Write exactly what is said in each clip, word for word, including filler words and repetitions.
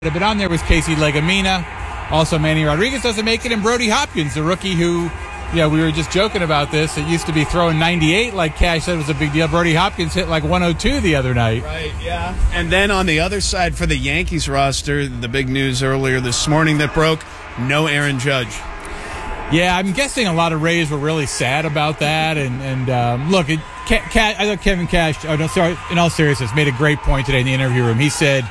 But on there was Casey Legumina. Also, Manny Rodriguez doesn't make it, and Brody Hopkins, the rookie who, yeah, we were just joking about this. It used to be throwing ninety-eight like Cash said was a big deal. Brody Hopkins hit like one oh two the other night. Right, yeah. And then on the other side for the Yankees roster, the big news earlier this morning that broke, no Aaron Judge. Yeah, I'm guessing a lot of Rays were really sad about that. And, and um, look, it, Ca- Ca- I thought Kevin Cash, oh, no, sorry, in all seriousness, made a great point today in the interview room. He said,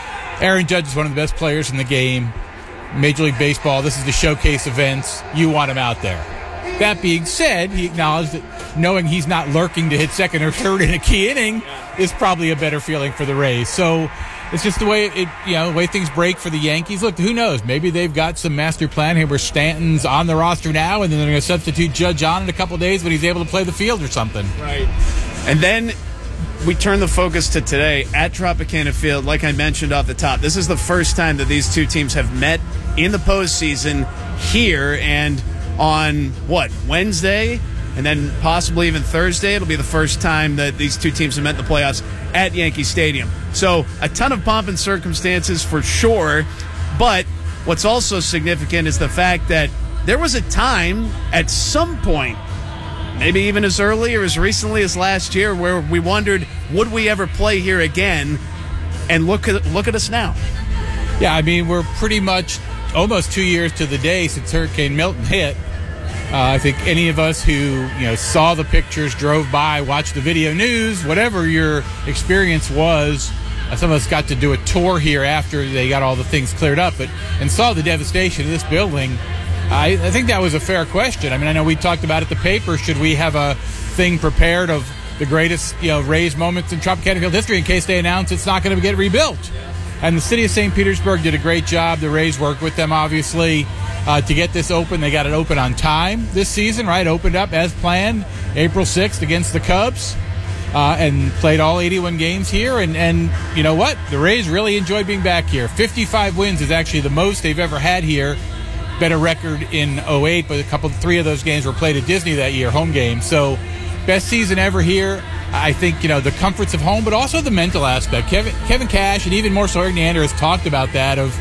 Aaron Judge is one of the best players in the game. Major League Baseball, this is the showcase events. You want him out there. That being said, he acknowledged that knowing he's not lurking to hit second or third in a key inning is probably a better feeling for the Rays. So it's just the way it, you know, the way things break for the Yankees. Look, who knows? Maybe they've got some master plan here where Stanton's on the roster now, and then they're going to substitute Judge on in a couple days when he's able to play the field or something. Right. And then we turn the focus to today at Tropicana Field. Like I mentioned off the top, this is the first time that these two teams have met in the postseason here, and on, what, Wednesday? And then possibly even Thursday, it'll be the first time that these two teams have met in the playoffs at Yankee Stadium. So a ton of pomp and circumstances for sure, but what's also significant is the fact that there was a time at some point, maybe even as early or as recently as last year, where we wondered, would we ever play here again? And look at look at us now. Yeah, I mean, we're pretty much almost two years to the day since Hurricane Milton hit. Uh, I think any of us who, you know, saw the pictures, drove by, watched the video news, whatever your experience was, uh, some of us got to do a tour here after they got all the things cleared up, but and saw the devastation of this building. I, I think that was a fair question. I mean, I know we talked about at the paper, should we have a thing prepared of the greatest, you know, Rays moments in Tropicana Field history in case they announce it's not going to get rebuilt. And the city of Saint Petersburg did a great job. The Rays worked with them, obviously, uh, to get this open. They got it open on time this season, right? Opened up as planned April sixth against the Cubs, uh, and played all eighty-one games here. And, and you know what? The Rays really enjoyed being back here. fifty-five wins is actually the most they've ever had here. Better record in oh eight, but a couple, three of those games were played at Disney that year, home games. So best season ever here. I think, you know, the comforts of home, but also the mental aspect. Kevin, Kevin Cash, and even more so Eric Neander, has talked about that. Of,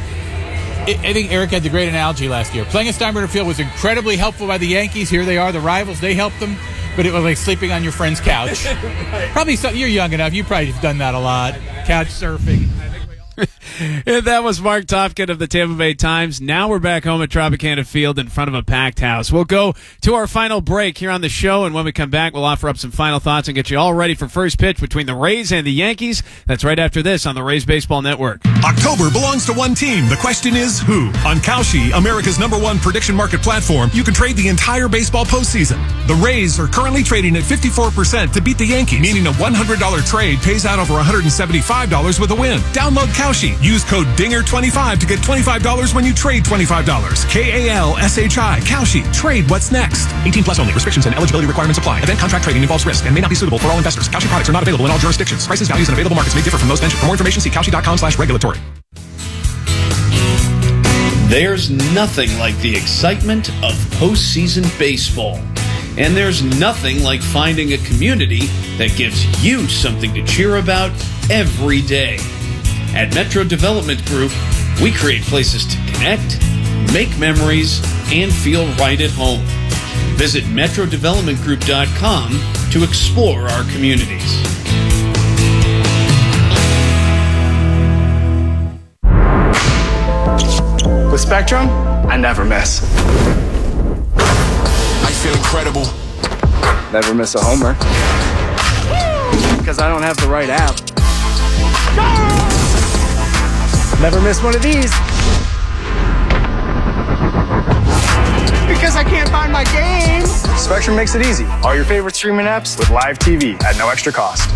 I think Eric had the great analogy last year. Playing at Steinbrenner Field was incredibly helpful by the Yankees. Here they are, the rivals. They helped them, but it was like sleeping on your friend's couch. Right. Probably so, you're young enough. You probably have done that a lot. Couch surfing. And that was Mark Topkin of the Tampa Bay Times. Now we're back home at Tropicana Field in front of a packed house. We'll go to our final break here on the show, and when we come back, we'll offer up some final thoughts and get you all ready for first pitch between the Rays and the Yankees. That's right after this on the Rays Baseball Network. October belongs to one team. The question is, who? On Kalshi, America's number one prediction market platform, you can trade the entire baseball postseason. The Rays are currently trading at fifty-four percent to beat the Yankees, meaning a one hundred dollars trade pays out over one hundred seventy-five dollars with a win. Download Kalshi. Use code dinger twenty-five to get twenty-five dollars when you trade twenty-five dollars. K A L S H I. Kalshi. Trade what's next. eighteen plus only. Restrictions and eligibility requirements apply. Event contract trading involves risk and may not be suitable for all investors. Kalshi products are not available in all jurisdictions. Prices, values, and available markets may differ from those mentioned. For more information, see kalshi dot com slash regulatory. There's nothing like the excitement of postseason baseball. And there's nothing like finding a community that gives you something to cheer about every day. At Metro Development Group, we create places to connect, make memories, and feel right at home. Visit metro development group dot com to explore our communities. With Spectrum, I never miss. I feel incredible. Never miss a homer. Because I don't have the right app. Never miss one of these. Because I can't find my game. Spectrum makes it easy. All your favorite streaming apps with live T V at no extra cost.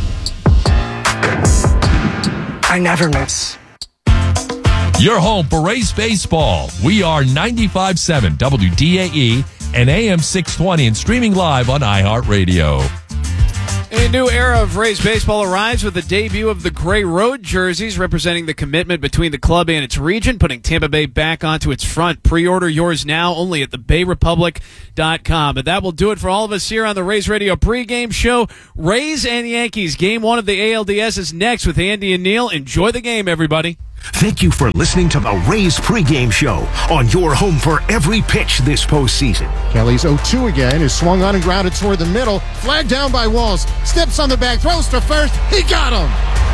I never miss. Your home for Rays baseball. We are ninety-five point seven W D A E and A M six twenty and streaming live on iHeartRadio. A new era of Rays baseball arrives with the debut of the Gray Road jerseys, representing the commitment between the club and its region, putting Tampa Bay back onto its front. Pre-order yours now only at the bay republic dot com. And that will do it for all of us here on the Rays Radio pregame show. Rays and Yankees, game one of the A L D S is next with Andy and Neil. Enjoy the game, everybody. Thank you for listening to the Rays pregame show on your home for every pitch this postseason. Kelly's oh two again is swung on and grounded toward the middle. Flag down by Walls. Steps on the back, throws to first. He got him!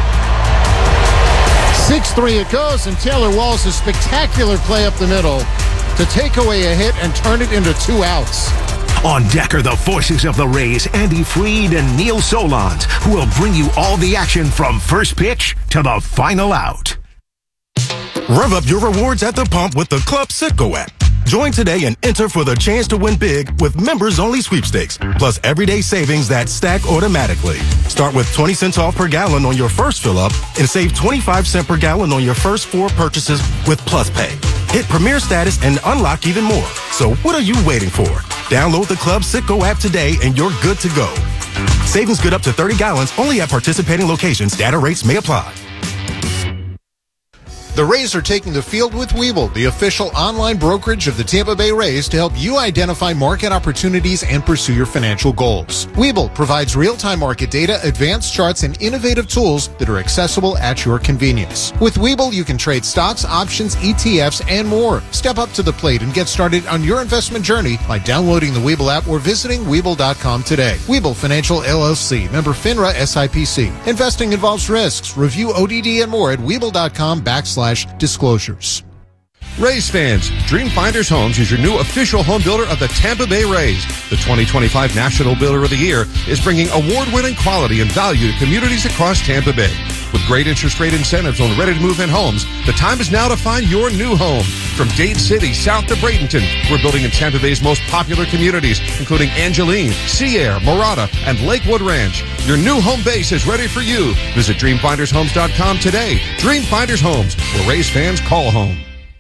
six three it goes, and Taylor Walls' a spectacular play up the middle to take away a hit and turn it into two outs. On deck are the voices of the Rays, Andy Freed and Neil Solondz, who will bring you all the action from first pitch to the final out. Rev up your rewards at the pump with the Club Citgo app. Join today and enter for the chance to win big with members-only sweepstakes, plus everyday savings that stack automatically. Start with twenty cents off per gallon on your first fill-up and save twenty-five cents per gallon on your first four purchases with Plus Pay. Hit Premier status and unlock even more. So what are you waiting for? Download the Club Citgo app today and you're good to go. Savings good up to thirty gallons only at participating locations. Data rates may apply. The Rays are taking the field with Webull, the official online brokerage of the Tampa Bay Rays, to help you identify market opportunities and pursue your financial goals. Webull provides real-time market data, advanced charts, and innovative tools that are accessible at your convenience. With Webull, you can trade stocks, options, E T Fs, and more. Step up to the plate and get started on your investment journey by downloading the Webull app or visiting Webull dot com today. Webull Financial L L C, member FINRA S I P C. Investing involves risks. Review O D D and more at Webull dot com backslash disclosures. Rays fans, Dream Finders Homes is your new official home builder of the Tampa Bay Rays. The twenty twenty-five National Builder of the Year is bringing award-winning quality and value to communities across Tampa Bay. With great interest rate incentives on ready-to-move-in homes, the time is now to find your new home. From Dade City south to Bradenton, we're building in Tampa Bay's most popular communities, including Angeline, Sea Air, Morada, and Lakewood Ranch. Your new home base is ready for you. Visit dream finders homes dot com today. Dream Finders Homes, where Rays fans call home.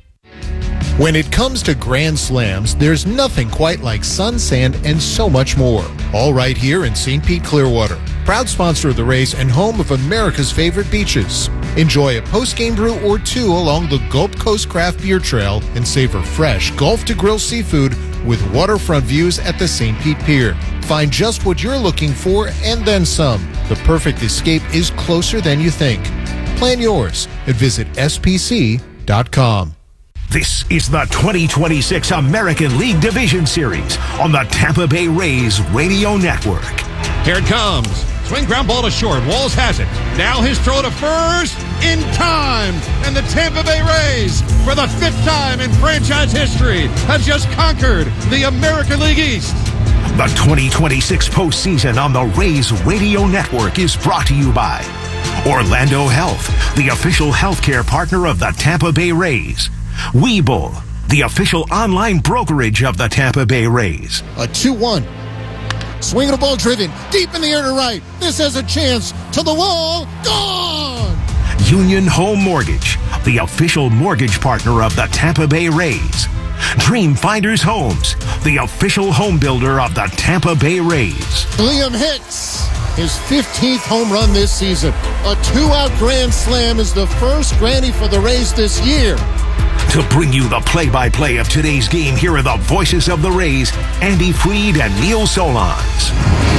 When it comes to Grand Slams, there's nothing quite like sun, sand, and so much more. All right here in Saint Pete, Clearwater. Proud sponsor of the Rays and home of America's favorite beaches. Enjoy a post-game brew or two along the Gulf Coast Craft Beer Trail and savor fresh Gulf-to-Grill seafood with waterfront views at the Saint Pete Pier. Find just what you're looking for and then some. The perfect escape is closer than you think. Plan yours and visit S P C dot com. This is the twenty twenty-six American League Division Series on the Tampa Bay Rays Radio Network. Here it comes. Swing ground ball to short. Walls has it. Now his throw to first in time. And the Tampa Bay Rays, for the fifth time in franchise history, have just conquered the American League East. The twenty twenty-six postseason on the Rays Radio Network is brought to you by Orlando Health, the official healthcare partner of the Tampa Bay Rays. Webull, the official online brokerage of the Tampa Bay Rays. A two one. Swinging a ball driven deep in the air to right. This has a chance to the wall. Gone! Union Home Mortgage, the official mortgage partner of the Tampa Bay Rays. Dream Finders Homes, the official home builder of the Tampa Bay Rays. Liam Hicks, his fifteenth home run this season. A two-out grand slam is the first granny for the Rays this year. To bring you the play-by-play of today's game, here are the voices of the Rays, Andy Freed and Neil Solondz.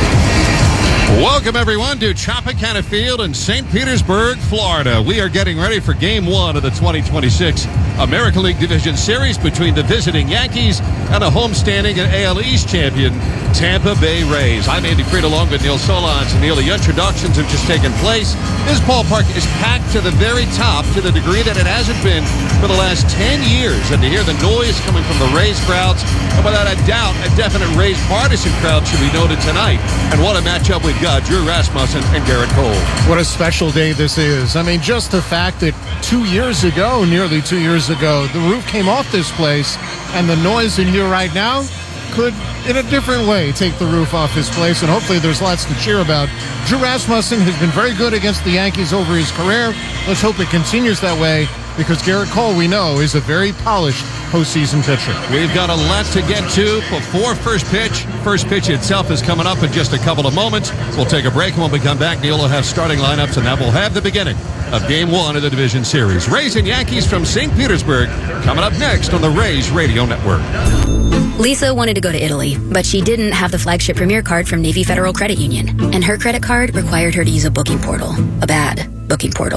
Welcome, everyone, to Tropicana Field in Saint Petersburg, Florida. We are getting ready for Game one of the twenty twenty-six American League Division Series between the visiting Yankees and a homestanding and A L East champion, Tampa Bay Rays. I'm Andy Freed along with Neil Solondz. And Neil, the introductions have just taken place. This ballpark is packed to the very top to the degree that it hasn't been for the last ten years. And to hear the noise coming from the Rays crowds, and without a doubt, a definite Rays partisan crowd should be noted tonight. And what a matchup we've got, Drew Rasmussen and Garrett Cole. What a special day this is. I mean, just the fact that two years ago, nearly two years ago, the roof came off this place, and the noise in here right now could, in a different way, take the roof off this place, and hopefully there's lots to cheer about. Drew Rasmussen has been very good against the Yankees over his career. Let's hope it continues that way, because Garrett Cole, we know, is a very polished postseason pitcher. We've got a lot to get to before first pitch. First pitch itself is coming up in just a couple of moments. We'll take a break, and when we come back, Neil will have starting lineups, and that will have the beginning of Game one of the Division Series. Rays and Yankees from Saint Petersburg coming up next on the Rays Radio Network. Lisa wanted to go to Italy, but she didn't have the flagship Premier card from Navy Federal Credit Union, and her credit card required her to use a booking portal, a bad booking portal.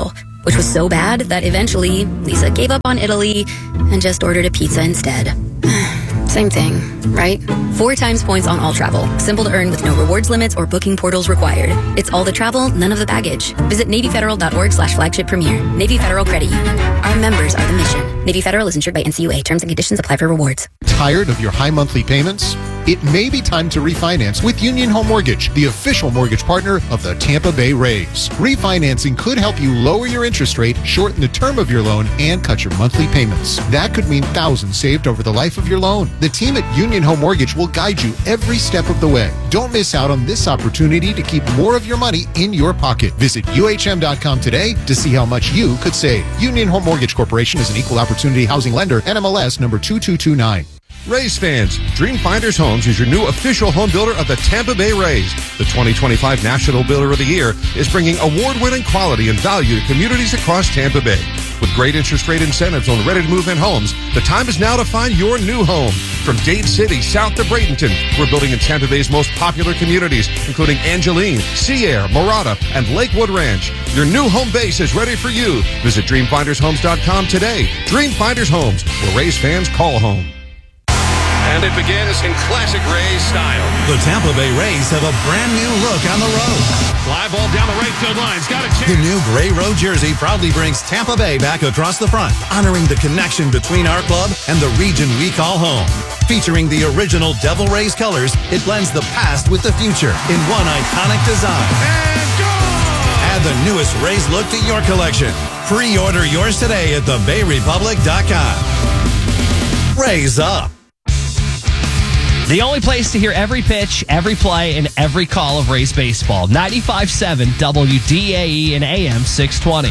which was so bad that eventually Lisa gave up on Italy and just ordered a pizza instead. Same thing, right? Four times points on all travel. Simple to earn with no rewards limits or booking portals required. It's all the travel, none of the baggage. Visit NavyFederal.org slash flagship premier. Navy Federal Credit Union. Our members are the mission. Navy Federal is insured by N C U A. Terms and conditions apply for rewards. Tired of your high monthly payments? It may be time to refinance with Union Home Mortgage, the official mortgage partner of the Tampa Bay Rays. Refinancing could help you lower your interest rate, shorten the term of your loan, and cut your monthly payments. That could mean thousands saved over the life of your loan. The team at Union Home Mortgage will guide you every step of the way. Don't miss out on this opportunity to keep more of your money in your pocket. Visit U H M dot com today to see how much you could save. Union Home Mortgage Corporation is an equal opportunity housing lender, N M L S number two two two nine. Rays fans, Dream Finders Homes is your new official home builder of the Tampa Bay Rays. The twenty twenty-five National Builder of the Year is bringing award-winning quality and value to communities across Tampa Bay. With great interest rate incentives on ready-to-move-in homes, the time is now to find your new home. From Dade City south to Bradenton, we're building in Tampa Bay's most popular communities, including Angeline, Sea Air, Morada, and Lakewood Ranch. Your new home base is ready for you. Visit dream finders homes dot com today. Dream Finders Homes, where Rays fans call home. And it begins in classic Rays style. The Tampa Bay Rays have a brand new look on the road. Fly ball down the right field line. It's got a chance. The new gray road jersey proudly brings Tampa Bay back across the front, honoring the connection between our club and the region we call home. Featuring the original Devil Rays colors, it blends the past with the future in one iconic design. And gone! Add the newest Rays look to your collection. Pre-order yours today at the bay republic dot com. Rays up. The only place to hear every pitch, every play, and every call of Rays baseball. ninety-five point seven W D A E and A M six twenty.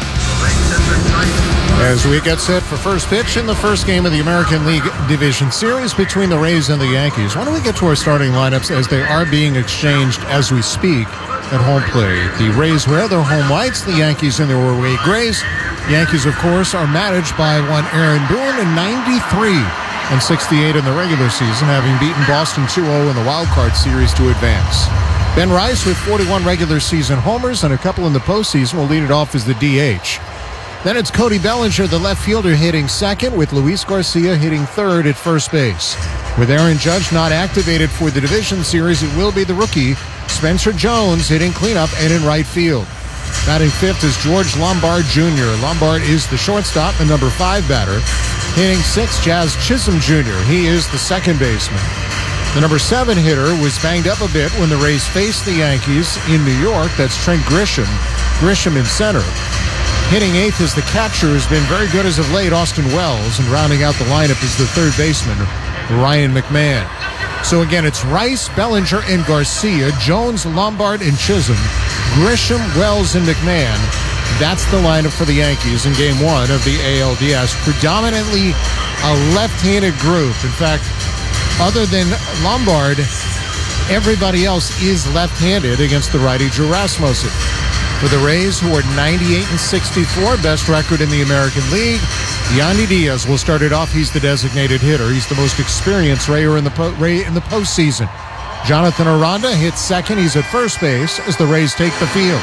As we get set for first pitch in the first game of the American League Division Series between the Rays and the Yankees. Why don't we get to our starting lineups as they are being exchanged as we speak at home plate. The Rays wear their home whites, the Yankees in their away grays. Yankees, of course, are managed by one Aaron Boone in ninety-three and sixty-eight in the regular season, having beaten Boston two oh in the wild card series to advance. Ben Rice with forty-one regular season homers and a couple in the postseason will lead it off as the D H. Then it's Cody Bellinger, the left fielder, hitting second, with Luis Garcia hitting third at first base. With Aaron Judge not activated for the division series, it will be the rookie Spencer Jones hitting cleanup and in right field. Batting fifth is George Lombard Junior Lombard is the shortstop and number five batter. Hitting sixth, Jazz Chisholm Junior He is the second baseman. The number seven hitter was banged up a bit when the Rays faced the Yankees in New York. That's Trent Grisham. Grisham in center. Hitting eighth is the catcher, who's been very good as of late, Austin Wells. And rounding out the lineup is the third baseman, Ryan McMahon. So again, it's Rice, Bellinger, and Garcia, Jones, Lombard, and Chisholm, Grisham, Wells, and McMahon. That's the lineup for the Yankees in game one of the A L D S. Predominantly a left-handed group. In fact, other than Lombard, everybody else is left-handed against the righty Drew Rasmussen. For the Rays, who are ninety-eight and sixty-four, best record in the American League, Yandy Diaz will start it off. He's the designated hitter. He's the most experienced Rayer in the po- Ray in the postseason. Jonathan Aranda hits second. He's at first base as the Rays take the field.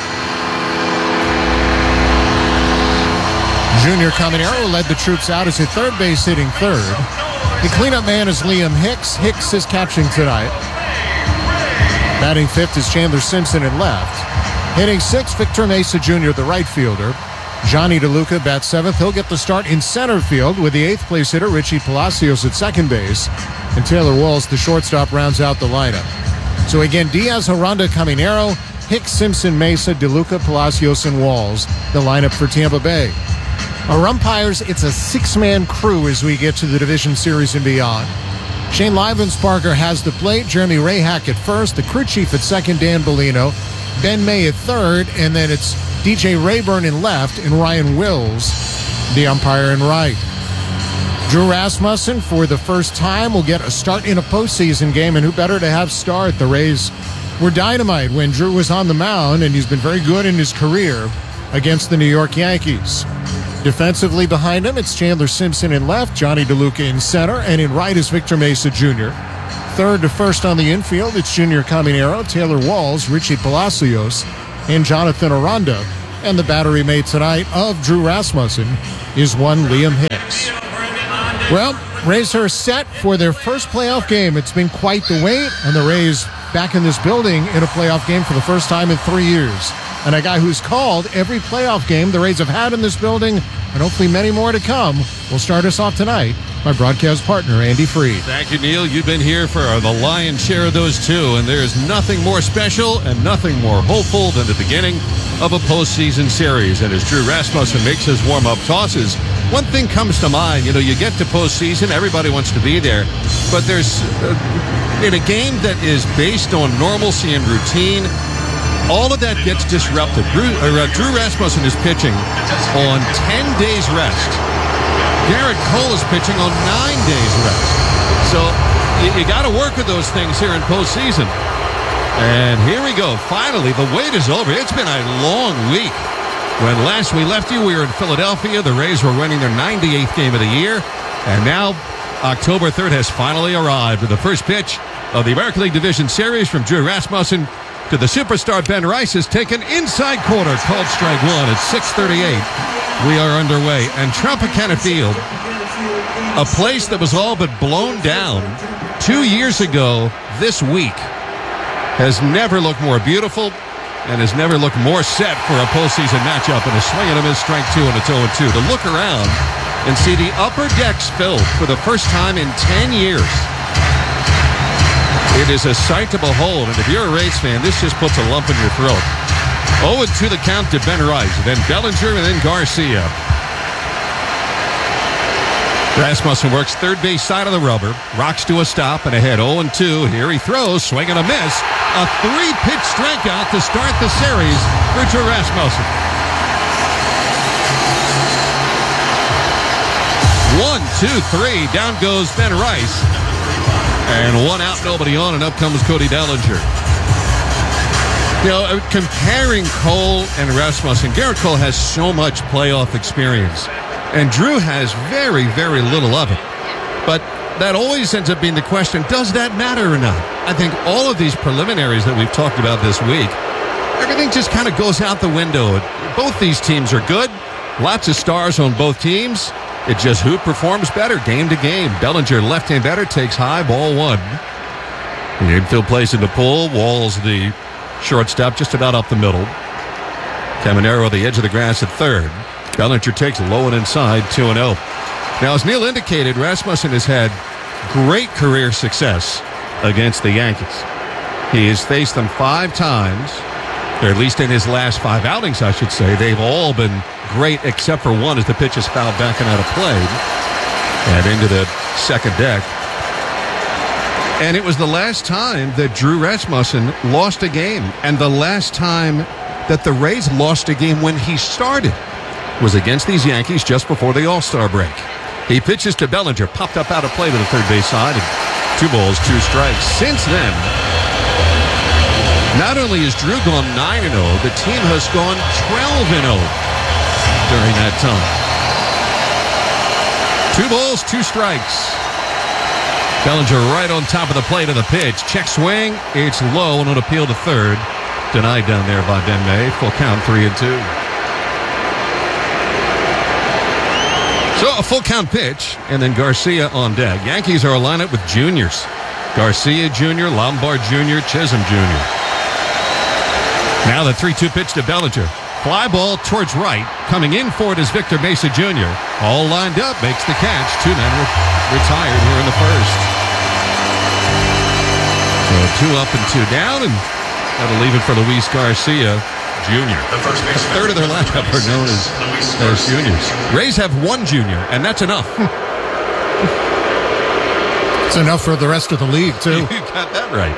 Junior Caminero led the troops out as at third base, hitting third. The cleanup man is Liam Hicks. Hicks is catching tonight. Batting fifth is Chandler Simpson in left. Hitting sixth, Victor Mesa Junior, the right fielder. Johnny DeLuca bats seventh. He'll get the start in center field with the eighth place hitter, Richie Palacios, at second base. And Taylor Walls, the shortstop, rounds out the lineup. So again, Diaz, Aranda, Caminero, Hicks, Simpson, Mesa, DeLuca, Palacios, and Walls, the lineup for Tampa Bay. Our umpires, it's a six-man crew as we get to the division series and beyond. Shane Livensparker has the plate, Jeremy Rayhack at first, the crew chief at second, Dan Bellino, Ben May at third, and then it's D J Rayburn in left and Ryan Wills, the umpire in right. Drew Rasmussen, for the first time, will get a start in a postseason game, and who better to have start? The Rays were dynamite when Drew was on the mound, and he's been very good in his career against the New York Yankees. Defensively behind him, it's Chandler Simpson in left, Johnny DeLuca in center, and in right is Victor Mesa Junior Third to first on the infield, it's Junior Caminero, Taylor Walls, Richie Palacios, and Jonathan Aranda. And the battery mate tonight of Drew Rasmussen is one Liam Hicks. Well, Rays are set for their first playoff game. It's been quite the wait, and the Rays back in this building in a playoff game for the first time in three years. And a guy who's called every playoff game the Rays have had in this building, and hopefully many more to come, will start us off tonight. My broadcast partner, Andy Freed. Thank you, Neil. You've been here for the lion's share of those two, and there's nothing more special and nothing more hopeful than the beginning of a postseason series. And as Drew Rasmussen makes his warm-up tosses, one thing comes to mind. You know, you get to postseason, everybody wants to be there, but there's uh, in a game that is based on normalcy and routine, all of that gets disrupted. Drew, uh, Drew Rasmussen is pitching on ten days rest. Garrett Cole is pitching on nine days rest. So you, you got to work with those things here in postseason. And here we go. Finally, the wait is over. It's been a long week. When last we left you, we were in Philadelphia. The Rays were winning their ninety-eighth game of the year. And now October third has finally arrived with the first pitch of the American League Division Series from Drew Rasmussen to the superstar Ben Rice is taken inside corner, called strike one at six thirty-eight. We are underway. And Tropicana Field, a place that was all but blown down two years ago this week, has never looked more beautiful and has never looked more set for a postseason matchup. And a swing and a miss, strike two, and it's oh two. To look around and see the upper decks filled for the first time in ten years. It is a sight to behold, and if you're a Rays fan, this just puts a lump in your throat. oh two the count to Ben Rice, then Bellinger, and then Garcia. Rasmussen works third base side of the rubber, rocks to a stop, and ahead oh two. Here he throws, swing and a miss. A three-pitch strikeout to start the series for Drew Rasmussen. One, two, three. Down goes Ben Rice. And one out, nobody on, and up comes Cody Bellinger. You know, comparing Cole and Rasmussen, Garrett Cole has so much playoff experience, and Drew has very, very little of it. But that always ends up being the question, does that matter or not? I think all of these preliminaries that we've talked about this week, everything just kind of goes out the window. Both these teams are good. Lots of stars on both teams. It's just who performs better game to game. Bellinger, left-hand batter, takes high, ball one. The infield plays in the pull. Walls the shortstop just about up the middle. Caminero the edge of the grass at third. Bellinger takes low and inside, two and oh. Now, as Neil indicated, Rasmussen has had great career success against the Yankees. He has faced them five times, or at least in his last five outings, I should say. They've all been great except for one as the pitch is fouled back and out of play and into the second deck. And it was the last time that Drew Rasmussen lost a game, and the last time that the Rays lost a game when he started was against these Yankees just before the All-Star break. He pitches to Bellinger, popped up out of play to the third base side, and two balls, two strikes. Since then, not only has Drew gone nine and oh, the team has gone twelve and oh during that time. Two balls, two strikes. Bellinger right on top of the plate of the pitch. Check swing. It's low and on appeal to third. Denied down there by Ben May. Full count, three and two. So a full count pitch, and then Garcia on deck. Yankees are a lineup with juniors. Garcia Junior, Lombard Junior, Chisholm Junior Now the three two pitch to Bellinger. Fly ball towards right. Coming in for it is Victor Mesa Junior All lined up, makes the catch. Two men re- retired here in the first. So two up and two down, and that'll leave it for Luis Garcia Junior The first base, a third of their lineup are known as, as juniors. Rays have one junior, and that's enough. It's enough for the rest of the league, too. You got that right.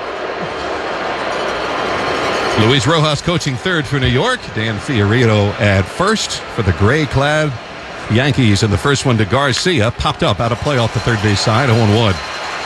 Luis Rojas coaching third for New York. Dan Fiorito at first for the gray-clad Yankees. And the first one to Garcia, popped up out of play off the third base side, oh one.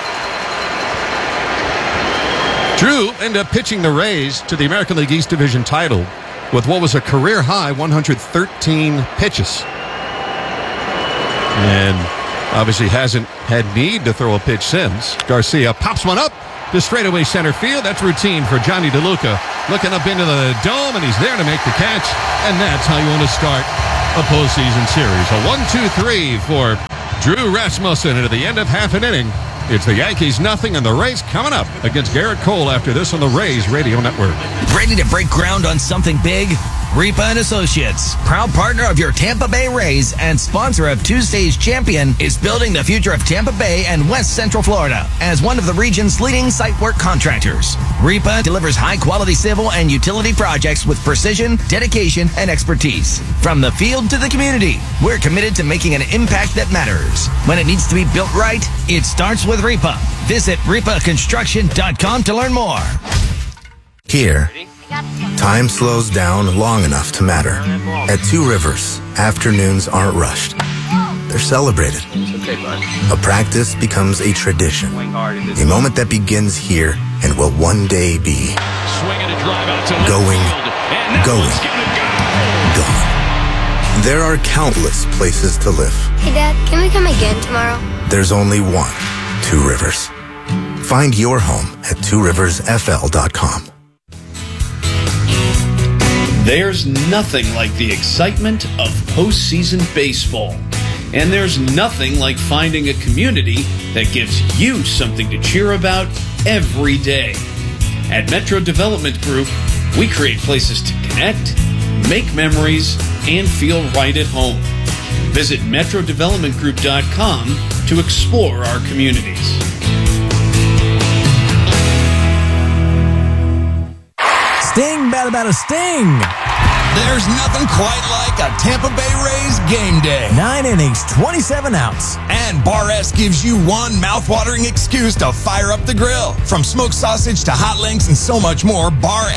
Drew ended up pitching the Rays to the American League East Division title with what was a career-high one hundred thirteen pitches. And Obviously hasn't had need to throw a pitch since. Garcia pops one up to straightaway center field. That's routine for Johnny DeLuca. Looking up into the dome, and he's there to make the catch. And that's how you want to start a postseason series. A one two three for Drew Rasmussen into the end of half an inning. It's the Yankees nothing and the Rays coming up against Garrett Cole after this on the Rays Radio Network. Ready to break ground on something big? Ripa and Associates, proud partner of your Tampa Bay Rays and sponsor of Tuesday's Champion, is building the future of Tampa Bay and West Central Florida as one of the region's leading site work contractors. Ripa delivers high-quality civil and utility projects with precision, dedication, and expertise. From the field to the community, we're committed to making an impact that matters. When it needs to be built right, it starts with Ripa. Visit ripa construction dot com to learn more. Here, time slows down long enough to matter. At Two Rivers, afternoons aren't rushed. They're celebrated. A practice becomes a tradition. A moment that begins here and will one day be going, going, gone. There are countless places to live. Hey, Dad, can we come again tomorrow? There's only one Two Rivers. Find your home at two rivers f l dot com. There's nothing like the excitement of postseason baseball. And there's nothing like finding a community that gives you something to cheer about every day. At Metro Development Group, we create places to connect, make memories, and feel right at home. Visit metro development group dot com to explore our communities. Sting, bad about a sting. There's nothing quite like a Tampa Bay Rays game day. Nine innings, twenty-seven outs. And Bar S gives you one mouthwatering excuse to fire up the grill. From smoked sausage to hot links and so much more, Bar